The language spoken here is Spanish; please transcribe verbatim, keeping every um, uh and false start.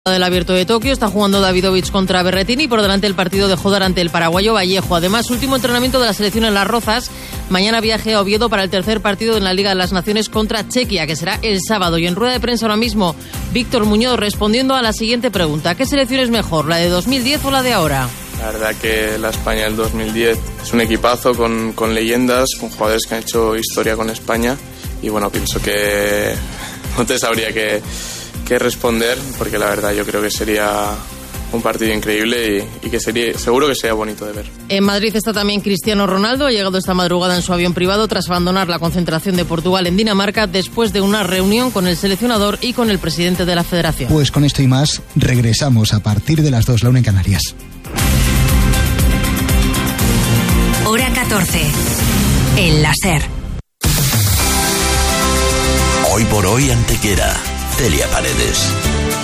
Del Abierto de Tokio está jugando Davidovich contra Berrettini y por delante el partido de Jodar ante el paraguayo Vallejo. Además, último entrenamiento de la selección en Las Rozas. Mañana viaje a Oviedo para el tercer partido en la Liga de las Naciones contra Chequia, que será el sábado. Y en rueda de prensa ahora mismo, Víctor Muñoz respondiendo a la siguiente pregunta: ¿qué selección es mejor, la de dos mil diez o la de ahora? La verdad que la España del dos mil diez es un equipazo con, con leyendas, con jugadores que han hecho historia con España. Y bueno, pienso que no te sabría que... que responder, porque la verdad yo creo que sería un partido increíble y, y que sería seguro que sería bonito de ver. En Madrid está también Cristiano Ronaldo. Ha llegado esta madrugada en su avión privado tras abandonar la concentración de Portugal en Dinamarca después de una reunión con el seleccionador y con el presidente de la federación. Pues con esto y más regresamos a partir de las dos, la una en Canarias. Hora catorce. El láser. Hoy por hoy Antequera. Celia Paredes.